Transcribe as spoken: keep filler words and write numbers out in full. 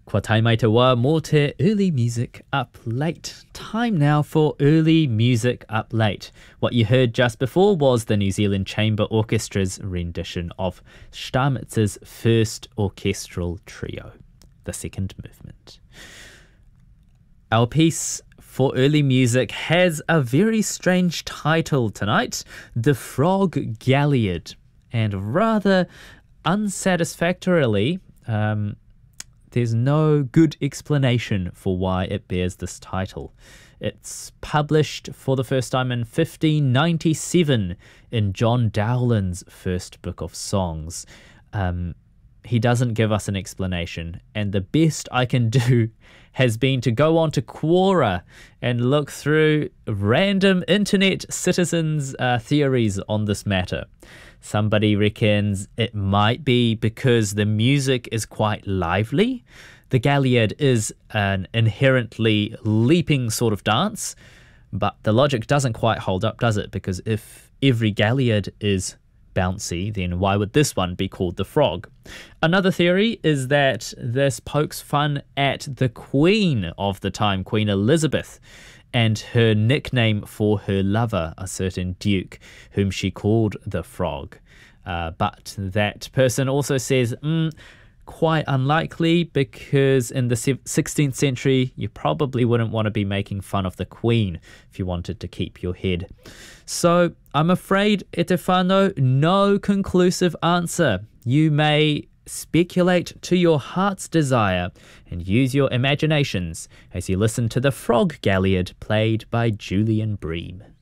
Kua tai mai te wā mō te Early Music Up Late. Time now for Early Music Up Late. What you heard just before was the New Zealand Chamber Orchestra's rendition of Stamitz's first orchestral trio, the second movement. Our piece for early music has a very strange title tonight, The Frog Galliard, and rather unsatisfactorily, um, there's no good explanation for why it bears this title. It's published for the first time in fifteen ninety-seven in John Dowland's first book of songs. Um, he doesn't give us an explanation, and the best I can do has been to go on to Quora and look through random internet citizens' uh, theories on this matter. Somebody reckons it might be because the music is quite lively. The Galliard is an inherently leaping sort of dance, but the logic doesn't quite hold up, does it? Because if every Galliard is bouncy, then why would this one be called the Frog? Another theory is that this pokes fun at the Queen of the time, Queen Elizabeth, and her nickname for her lover, a certain duke, whom she called the Frog. Uh, but that person also says, mm, quite unlikely, because in the sixteenth century, you probably wouldn't want to be making fun of the Queen if you wanted to keep your head. So I'm afraid, Etefano, no conclusive answer. You may speculate to your heart's desire and use your imaginations as you listen to the Frog Galliard played by Julian Bream.